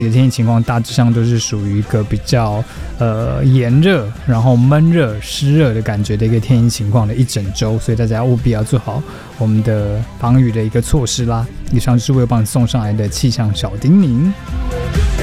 的天气情况大致上都是属于一个比较炎热，然后闷热、湿热的感觉的一个天气情况的一整周，所以大家务必要做好我们的防雨的一个措施啦。以上就是为了帮你送上来的气象小叮咛。